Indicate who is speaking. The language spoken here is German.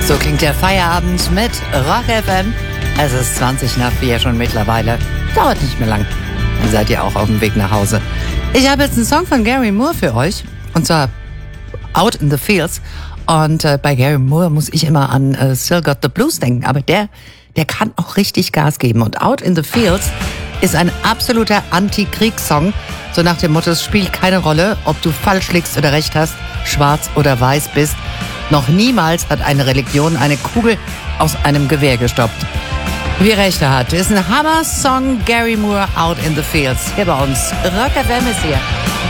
Speaker 1: So klingt der Feierabend mit Rock FM. Es ist 20 nach 4 schon mittlerweile. Dauert nicht mehr lang. Dann seid ihr auch auf dem Weg nach Hause. Ich habe jetzt einen Song von Gary Moore für euch. Und zwar Out in the Fields. Und bei Gary Moore muss ich immer an Still Got the Blues denken. Aber der kann auch richtig Gas geben. Und Out in the Fields ist ein absoluter Anti-Kriegssong. So nach dem Motto, es spielt keine Rolle, ob du falsch liegst oder recht hast, schwarz oder weiß bist. Noch niemals hat eine Religion eine Kugel aus einem Gewehr gestoppt. Wie recht er hat, ist ein Hammer-Song. Gary Moore, Out in the Fields. Hier bei uns. Rock FM ist hier.